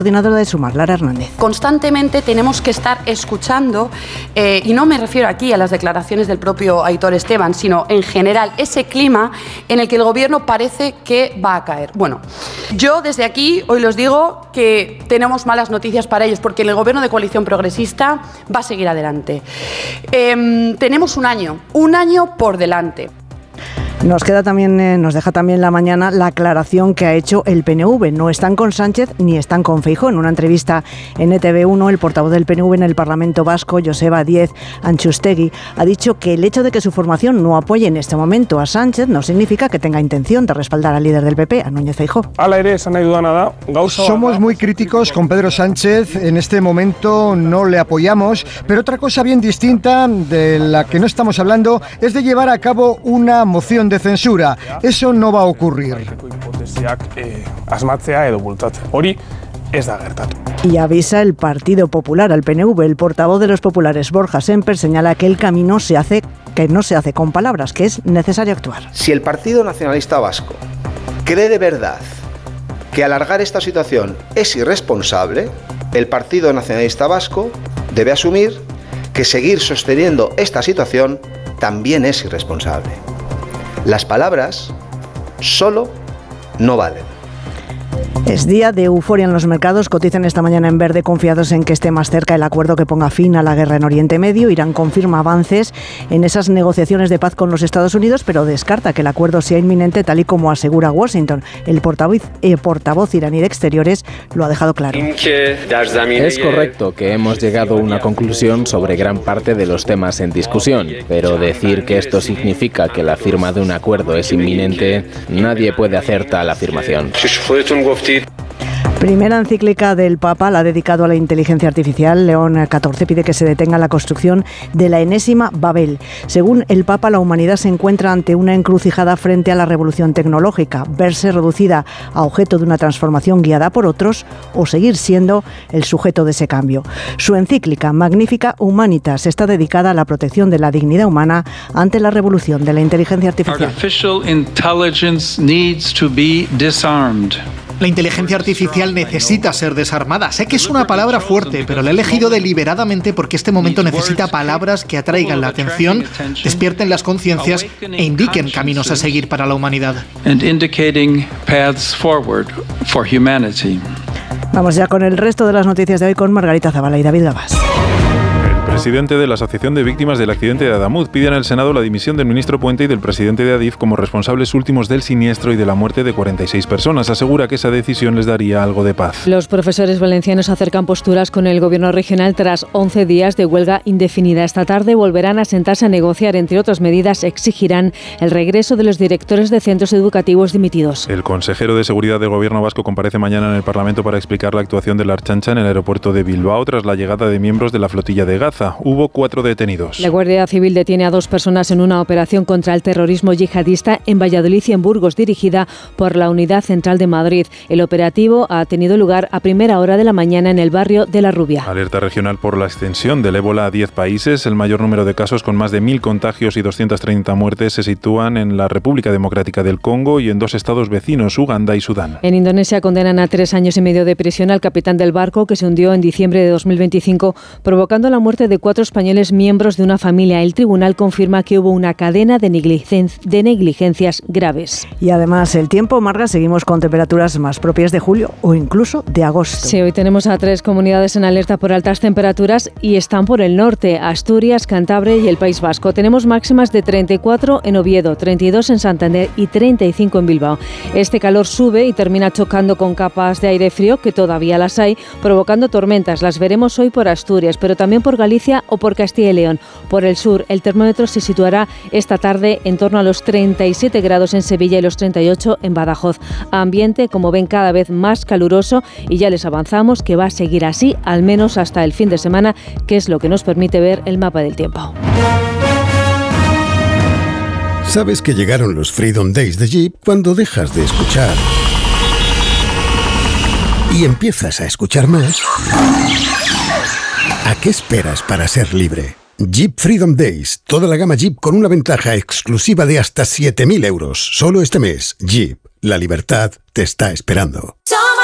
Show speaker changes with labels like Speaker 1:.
Speaker 1: Coordinadora de Sumar, Lara Hernández.
Speaker 2: Constantemente tenemos que estar escuchando, y no me refiero aquí a las declaraciones del propio Aitor Esteban, sino en general ese clima en el que el gobierno parece que va a caer. Bueno, yo desde aquí hoy los digo que tenemos malas noticias para ellos, porque el gobierno de coalición progresista va a seguir adelante. Tenemos un año por delante.
Speaker 1: Nos deja también la mañana la aclaración que ha hecho el PNV. No están con Sánchez ni están con Feijóo. En una entrevista en ETV1, el portavoz del PNV en el Parlamento Vasco, Joseba Díez Antxustegui, ha dicho que el hecho de que su formación no apoye en este momento a Sánchez no significa que tenga intención de respaldar al líder del PP, a Núñez Feijóo.
Speaker 3: Somos muy críticos con Pedro Sánchez. En este momento no le apoyamos, pero otra cosa bien distinta de la que no estamos hablando es de llevar a cabo una moción de censura. Eso no va a ocurrir.
Speaker 1: Y avisa el Partido Popular al PNV. El portavoz de los populares, Borja Semper, señala que el camino no se hace con palabras, que es necesario actuar.
Speaker 4: Si el Partido Nacionalista Vasco cree de verdad que alargar esta situación es irresponsable, el Partido Nacionalista Vasco debe asumir que seguir sosteniendo esta situación también es irresponsable. Las palabras solo no valen.
Speaker 1: Es día de euforia en los mercados. Cotizan esta mañana en verde, confiados en que esté más cerca el acuerdo que ponga fin a la guerra en Oriente Medio. Irán confirma avances en esas negociaciones de paz con los Estados Unidos, pero descarta que el acuerdo sea inminente, tal y como asegura Washington. El portavoz iraní de Exteriores lo ha dejado claro.
Speaker 5: Es correcto que hemos llegado a una conclusión sobre gran parte de los temas en discusión, pero decir que esto significa que la firma de un acuerdo es inminente, nadie puede hacer tal afirmación.
Speaker 1: Primera encíclica del Papa la ha dedicado a la inteligencia artificial. León XIV pide que se detenga la construcción de la enésima Babel. Según el Papa, la humanidad se encuentra ante una encrucijada frente a la revolución tecnológica: verse reducida a objeto de una transformación guiada por otros o seguir siendo el sujeto de ese cambio. Su encíclica Magnificat Humanitas está dedicada a la protección de la dignidad humana ante la revolución de la inteligencia artificial.
Speaker 6: Artificial intelligence needs to be disarmed.
Speaker 7: La inteligencia artificial necesita ser desarmada. Sé que es una palabra fuerte, pero la he elegido deliberadamente porque este momento necesita palabras que atraigan la atención, despierten las conciencias e indiquen caminos a seguir para la humanidad.
Speaker 1: Vamos ya con el resto de las noticias de hoy con Margarita Zavala y David Gabás.
Speaker 8: El presidente de la Asociación de Víctimas del Accidente de Adamuz pide en el Senado la dimisión del ministro Puente y del presidente de Adif como responsables últimos del siniestro y de la muerte de 46 personas. Asegura que esa decisión les daría algo de paz.
Speaker 9: Los profesores valencianos acercan posturas con el gobierno regional tras 11 días de huelga indefinida. Esta tarde volverán a sentarse a negociar. Entre otras medidas, exigirán el regreso de los directores de centros educativos dimitidos.
Speaker 8: El consejero de Seguridad del Gobierno vasco comparece mañana en el Parlamento para explicar la actuación de la Ertzaintza en el aeropuerto de Bilbao tras la llegada de miembros de la flotilla de Gaza. Hubo 4 detenidos.
Speaker 9: La Guardia Civil detiene a 2 personas en una operación contra el terrorismo yihadista en Valladolid y en Burgos, dirigida por la Unidad Central de Madrid. El operativo ha tenido lugar a primera hora de la mañana en el barrio de La Rubia.
Speaker 8: Alerta regional por la extensión del ébola a 10 países. El mayor número de casos, con más de 1.000 contagios y 230 muertes, se sitúan en la República Democrática del Congo y en 2 estados vecinos, Uganda y Sudán.
Speaker 9: En Indonesia condenan a 3 años y medio de prisión al capitán del barco que se hundió en diciembre de 2025, provocando la muerte de 4 españoles miembros de una familia. El tribunal confirma que hubo una cadena de negligencias graves.
Speaker 1: Y además el tiempo, Marga, seguimos con temperaturas más propias de julio o incluso de agosto.
Speaker 9: Sí, hoy tenemos a 3 comunidades en alerta por altas temperaturas y están por el norte: Asturias, Cantabria y el País Vasco. Tenemos máximas de 34 en Oviedo, 32 en Santander y 35 en Bilbao. Este calor sube y termina chocando con capas de aire frío, que todavía las hay, provocando tormentas. Las veremos hoy por Asturias, pero también por Galicia o por Castilla y León. Por el sur, el termómetro se situará esta tarde en torno a los 37 grados en Sevilla y los 38 en Badajoz. Ambiente, como ven, cada vez más caluroso, y ya les avanzamos que va a seguir así al menos hasta el fin de semana, que es lo que nos permite ver el mapa del tiempo.
Speaker 10: ¿Sabes que llegaron los Freedom Days de Jeep cuando dejas de escuchar y empiezas a escuchar más? ¿A qué esperas para ser libre? Jeep Freedom Days. Toda la gama Jeep con una ventaja exclusiva de hasta 7.000 euros. Solo este mes. Jeep. La libertad te está esperando.